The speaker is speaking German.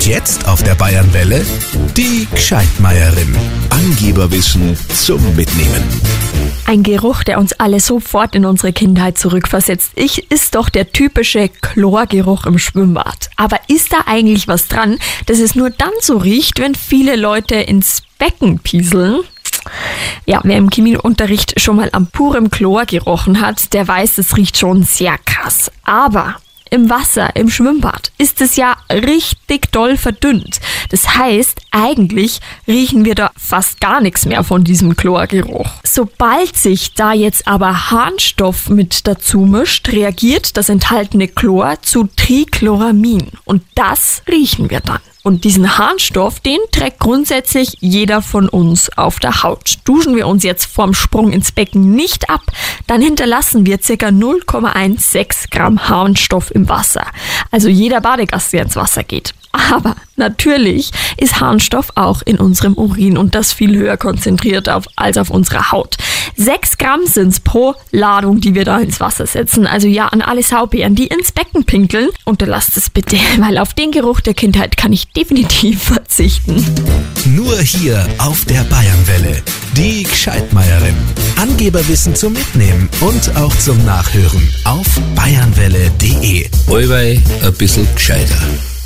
jetzt auf der Bayernwelle die Gscheidmeierin. Angeberwissen zum Mitnehmen. Ein Geruch, der uns alle sofort in unsere Kindheit zurückversetzt. Ist doch der typische Chlorgeruch im Schwimmbad. Aber ist da eigentlich was dran, dass es nur dann so riecht, wenn viele Leute ins Becken pieseln? Ja, wer im Chemieunterricht schon mal am purem Chlor gerochen hat, der weiß, es riecht schon sehr krass. Aber im Wasser, im Schwimmbad, ist es ja richtig doll verdünnt. Das heißt, eigentlich riechen wir da fast gar nichts mehr von diesem Chlorgeruch. Sobald sich da jetzt aber Harnstoff mit dazu mischt, reagiert das enthaltene Chlor zu Trichloramin. Und das riechen wir dann. Und diesen Harnstoff, den trägt grundsätzlich jeder von uns auf der Haut. Duschen wir uns jetzt vorm Sprung ins Becken nicht ab, dann hinterlassen wir ca. 0,16 Gramm Harnstoff im Wasser. Also jeder Badegast, der ins Wasser geht. Aber natürlich ist Harnstoff auch in unserem Urin und das viel höher konzentriert als auf unserer Haut. 6 Gramm sind's pro Ladung, die wir da ins Wasser setzen. Also ja, an alle Saubären, die ins Becken pinkeln, unterlasst es bitte, weil auf den Geruch der Kindheit kann ich definitiv verzichten. Nur hier auf der Bayernwelle. Die Gscheidmeierin. Angeberwissen zum Mitnehmen und auch zum Nachhören auf bayernwelle.de. Allweil ein bisschen gescheiter.